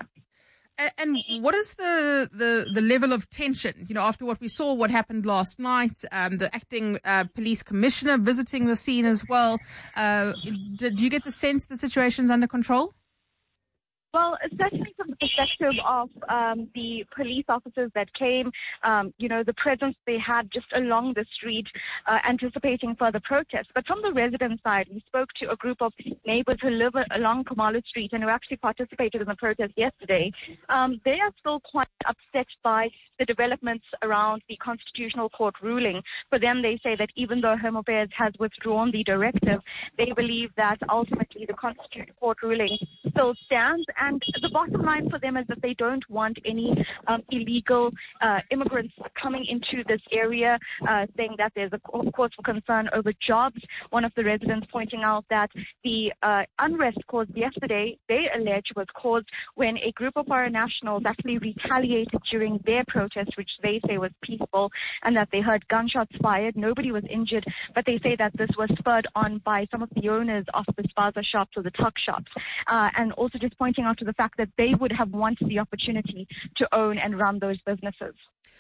And what is the, the, the level of tension, you know, after what we saw, what happened last night, um, the acting uh, police commissioner visiting the scene as well? Uh, do you get the sense the situation's under control? Well, certainly from the perspective of um, the police officers that came, um, you know, the presence they had just along the street, uh, anticipating further protests. But from the resident side, we spoke to a group of neighbors who live along Khumalo Street and who actually participated in the protest yesterday. Um, they are still quite upset by the developments around the Constitutional Court ruling. For them, they say that even though Home Affairs has withdrawn the directive, they believe that ultimately the Constitutional Court ruling still stands. And the bottom line for them is that they don't want any um, illegal uh, immigrants coming into this area, uh, saying that there's a cause for concern over jobs. One of the residents pointing out that the uh, unrest caused yesterday, they allege, was caused when a group of foreign nationals actually retaliated during their protest, which they say was peaceful, and that they heard gunshots fired. Nobody was injured, but they say that this was spurred on by some of the owners of the spaza shops or the tuck shops, uh, and also just pointing out to the fact that they would have wanted the opportunity to own and run those businesses.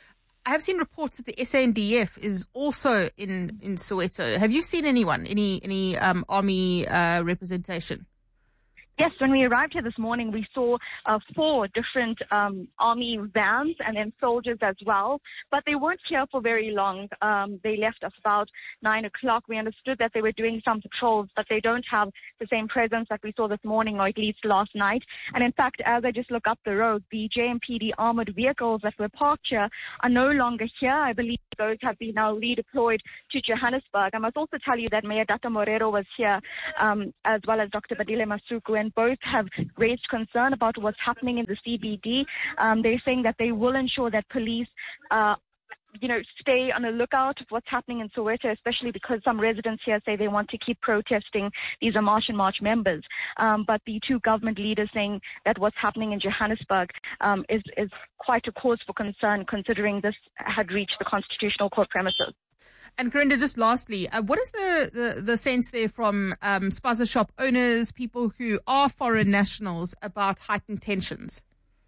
I have seen reports that the S A N D F is also in, in Soweto. Have you seen anyone, any any um, army uh, representation? Yes, when we arrived here this morning, we saw uh, four different um, army vans and then soldiers as well, but they weren't here for very long. Um, they left us about nine o'clock. We understood that they were doing some patrols, but they don't have the same presence that we saw this morning, or at least last night. And in fact, as I just look up the road, the J M P D armored vehicles that were parked here are no longer here. I believe those have been now redeployed to Johannesburg. I must also tell you that Mayor Data Morero was here, um, as well as Doctor Badile Masuku, and both have raised concern about what's happening in the C B D. Um, they're saying that they will ensure that police uh, you know, stay on the lookout of what's happening in Soweto, especially because some residents here say they want to keep protesting. These are March and March members. Um, but the two government leaders saying that what's happening in Johannesburg um, is, is quite a cause for concern, considering this had reached the Constitutional Court premises. And Corinda, just lastly, uh, what is the, the, the sense there from um, spaza shop owners, people who are foreign nationals, about heightened tensions?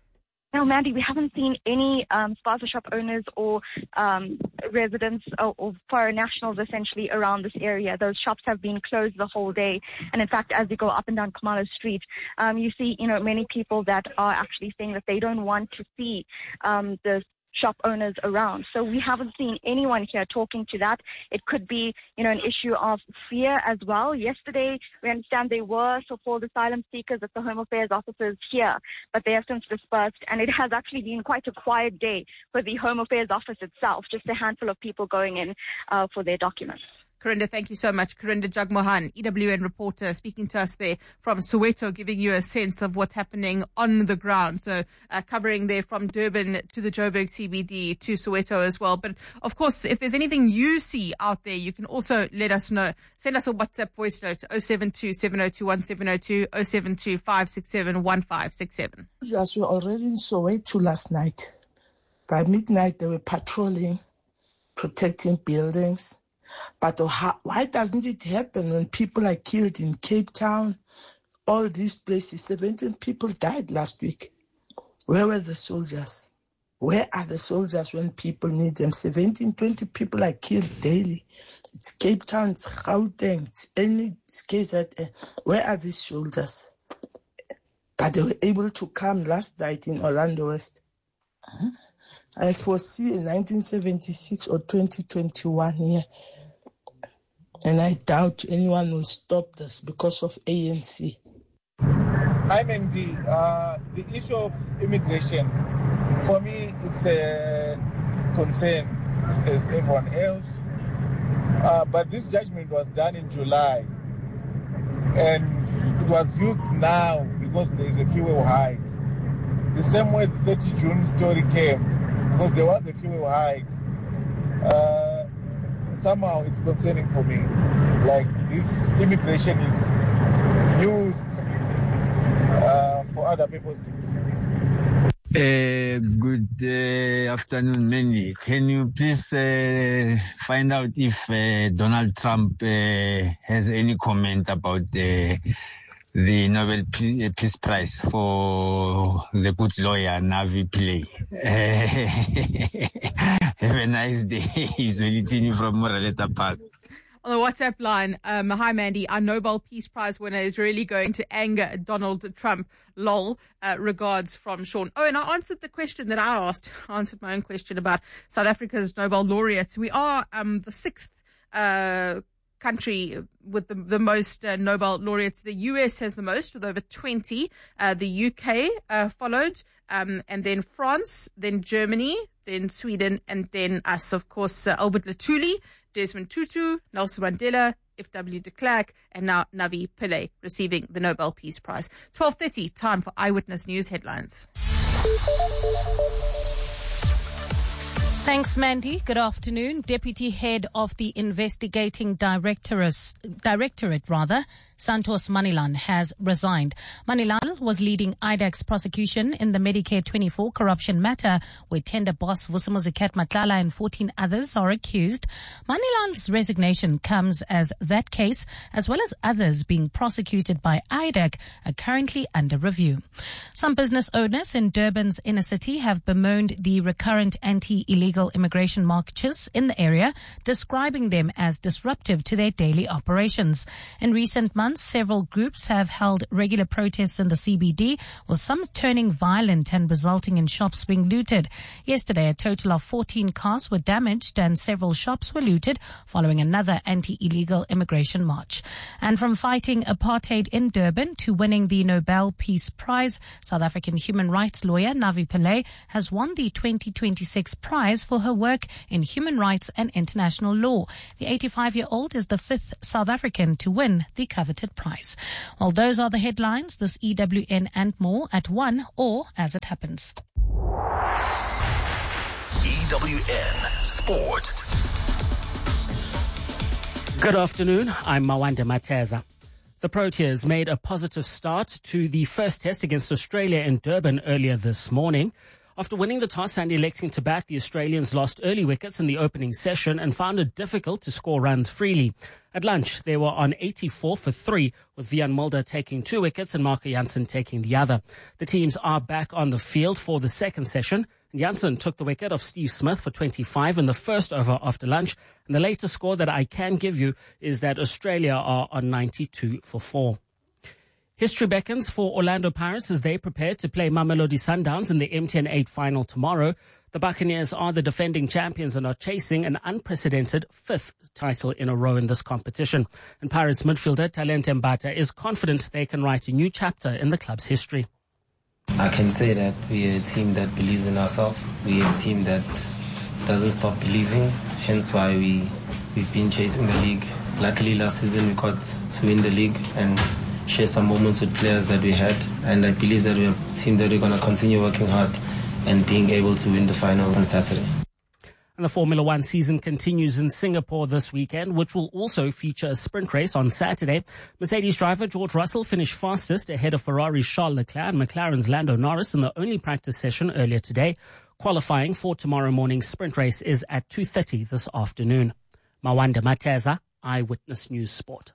No, Mandy, we haven't seen any um, spaza shop owners or um, residents or, or foreign nationals essentially around this area. Those shops have been closed the whole day. And in fact, as you go up and down Khumalo Street, um, you see, you know, many people that are actually saying that they don't want to see um, the shop owners around. So we haven't seen anyone here talking to that. It could be, you know, an issue of fear as well. Yesterday, we understand there were so-called asylum seekers at the Home Affairs offices here, but they have since dispersed, and it has actually been quite a quiet day for the Home Affairs office itself, just a handful of people going in uh, for their documents. Corinda, thank you so much. Corinda Jagmohan, E W N reporter, speaking to us there from Soweto, giving you a sense of what's happening on the ground. So uh, covering there from Durban to the Joburg C B D to Soweto as well. But of course, if there's anything you see out there, you can also let us know. Send us a WhatsApp voice note, oh seven two, seven oh two, one seven oh two, oh seven two, five six seven, one five six seven. Yes, we were already in Soweto last night. By midnight, they were patrolling, protecting buildings. But how, why doesn't it happen when people are killed in Cape Town? All these places, seventeen people died last week. Where were the soldiers? Where are the soldiers when people need them? seventeen, twenty people are killed daily. It's Cape Town, it's Gauteng, it's any case that, uh, where are these soldiers? But they were able to come last night in Orlando West. Huh? I foresee in nineteen seventy-six or twenty twenty-one here. And I doubt anyone will stop this because of A N C. Hi, Mandy. Uh, the issue of immigration, for me, it's a concern as everyone else. Uh, but this judgment was done in July. And it was used now because there is a fuel hike. The same way the thirty June story came, because there was a fuel hike. Uh, Somehow it's concerning for me. Like, this immigration is used uh, for other purposes. Uh, good uh, afternoon, Mandy. Can you please uh, find out if uh, Donald Trump uh, has any comment about the the Nobel Peace Prize for the good lawyer Navi Pillay? Have a nice day. It's Welitini from Moraleta Park. On the WhatsApp line, um, hi Mandy, our Nobel Peace Prize winner is really going to anger Donald Trump. Lol. Uh, regards from Sean. Oh, and I answered the question that I asked. I answered my own question about South Africa's Nobel laureates. We are um, the sixth uh, country with the, the most uh, Nobel laureates. The U S has the most with over twenty. Uh, the U K uh, followed, um, and then France, then Germany, then Sweden, and then us, of course, uh, Albert Lutuli, Desmond Tutu, Nelson Mandela, F W de Klerk, and now Navi Pillay receiving the Nobel Peace Prize. twelve thirty, time for Eyewitness News headlines. Thanks, Mandy. Good afternoon. Deputy Head of the Investigating Directorate, Directorate rather, Santos Manilan, has resigned. Manilan was leading I D A C's prosecution in the Medicare twenty-four corruption matter, where tender boss Vusimuzikat Matlala and fourteen others are accused. Manilan's resignation comes as that case, as well as others being prosecuted by I D A C, are currently under review. Some business owners in Durban's inner city have bemoaned the recurrent anti-illegal immigration marches in the area, describing them as disruptive to their daily operations. In recent months, several groups have held regular protests in the C B D, with some turning violent and resulting in shops being looted. Yesterday, a total of fourteen cars were damaged and several shops were looted following another anti-illegal immigration march. And from fighting apartheid in Durban to winning the Nobel Peace Prize, South African human rights lawyer Navi Pillay has won the twenty twenty-six prize for her work in human rights and international law. The eighty-five-year-old is the fifth South African to win the coveted prize. Well, those are the headlines. This E W N and more at one, or as it happens. E W N Sport. Good afternoon. I'm Mawanda Mateza. The Proteas made a positive start to the first test against Australia in Durban earlier this morning. After winning the toss and electing to bat, the Australians lost early wickets in the opening session and found it difficult to score runs freely. At lunch, they were on eighty-four for three, with Vian Mulder taking two wickets and Marco Jansen taking the other. The teams are back on the field for the second session. Jansen took the wicket of Steve Smith for twenty-five in the first over after lunch. And the latest score that I can give you is that Australia are on ninety-two for four. History beckons for Orlando Pirates as they prepare to play Mamelodi Sundowns in the M T N eight final tomorrow. The Buccaneers are the defending champions and are chasing an unprecedented fifth title in a row in this competition. And Pirates midfielder Talente Mbata is confident they can write a new chapter in the club's history. I can say that we are a team that believes in ourselves. We are a team that doesn't stop believing, hence why we, we've been chasing the league. Luckily last season we got to win the league and share some moments with players that we had, and I believe that we're a team that we're going to continue working hard and being able to win the final on Saturday. And the Formula One season continues in Singapore this weekend, which will also feature a sprint race on Saturday. Mercedes driver George Russell finished fastest ahead of Ferrari's Charles Leclerc and McLaren's Lando Norris in the only practice session earlier today. Qualifying for tomorrow morning's sprint race is at two thirty this afternoon. Mawanda Mateza, Eyewitness News Sport.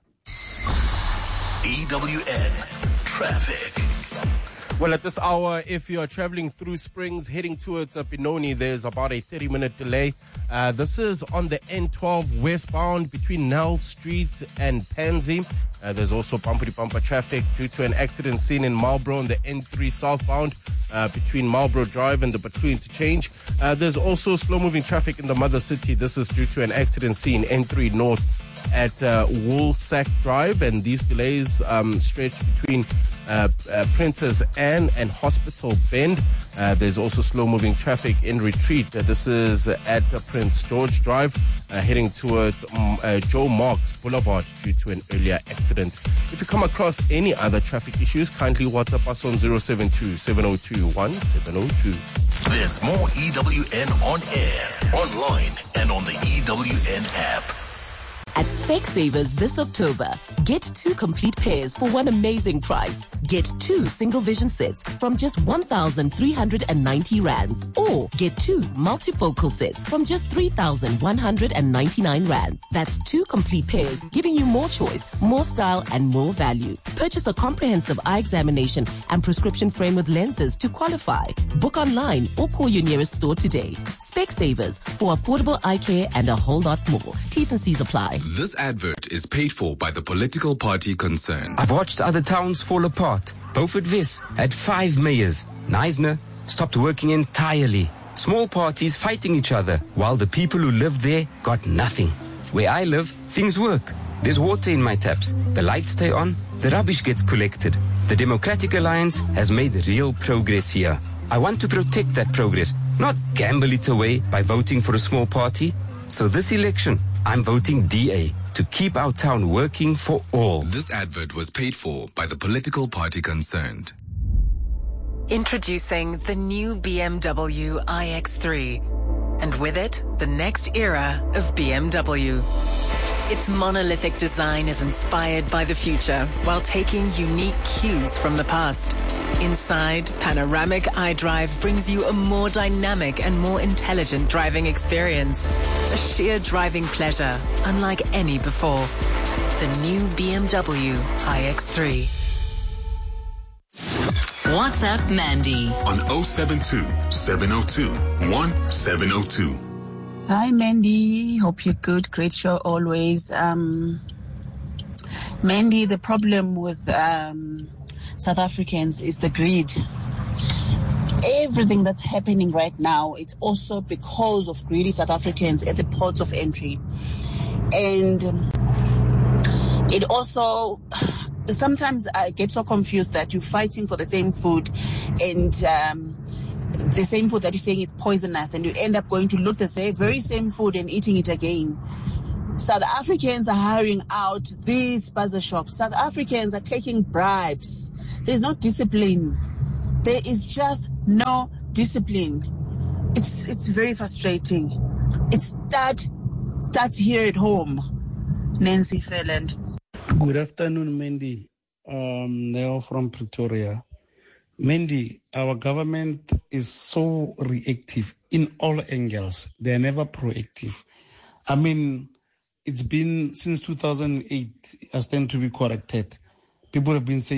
E W N Traffic. Well, at this hour, if you're traveling through Springs, heading towards uh, Benoni, there's about a thirty-minute delay. Uh, this is on the N twelve westbound between Nell Street and Pansy. Uh, there's also bumper-to-bumper traffic due to an accident seen in Marlborough on the N three southbound uh, between Marlborough Drive and the Batu Interchange. Uh, there's also slow-moving traffic in the Mother City. This is due to an accident seen N three north at uh, Woolsack Drive, and these delays um, stretch between uh, uh, Princess Anne and Hospital Bend. Uh, there's also slow-moving traffic in Retreat. Uh, this is at uh, Prince George Drive, uh, heading towards um, uh, Joe Marks Boulevard due to an earlier accident. If you come across any other traffic issues, kindly WhatsApp us on zero seven two, seven zero two, one seven zero two. There's more E W N on air, online, and on the E W N app. At Specsavers this October, get two complete pairs for one amazing price. Get two single vision sets from just one thousand three hundred ninety rands. Or get two multifocal sets from just three thousand one hundred ninety-nine rand. That's two complete pairs, giving you more choice, more style, and more value. Purchase a comprehensive eye examination and prescription frame with lenses to qualify. Book online or call your nearest store today. Specsavers for affordable eye care and a whole lot more. T's and C's apply. This advert is paid for by the political party concerned. I've watched other towns fall apart. Beaufort Wes had five mayors. Neisner stopped working entirely. Small parties fighting each other, while the people who lived there got nothing. Where I live, things work. There's water in my taps. The lights stay on. The rubbish gets collected. The Democratic Alliance has made real progress here. I want to protect that progress, not gamble it away by voting for a small party. So this election, I'm voting D A to keep our town working for all. This advert was paid for by the political party concerned. Introducing the new B M W i X three, and with it, the next era of B M W. Its monolithic design is inspired by the future while taking unique cues from the past. Inside, panoramic iDrive brings you a more dynamic and more intelligent driving experience. A sheer driving pleasure unlike any before. The new B M W i X three. WhatsApp Mandy on oh seven two, seven oh two, one seven oh two. Hi, Mandy. Hope you're good. Great show always. Um, Mandy, the problem with um, South Africans is the greed. Everything that's happening right now, it's also because of greedy South Africans at the ports of entry. And it also, sometimes I get so confused that you're fighting for the same food and um, the same food that you're saying is poisonous, and you end up going to look the same, very same food and eating it again. South Africans are hiring out these buzzer shops. South Africans are taking bribes. There's no discipline. There is just no discipline. It's it's very frustrating. It start starts here at home. Nancy Felland. Good afternoon, Mandy. Um, Neo from Pretoria. Mandy, our government is so reactive in all angles. They are never proactive. I mean, it's been since two thousand eight, I stand to be corrected. People have been saying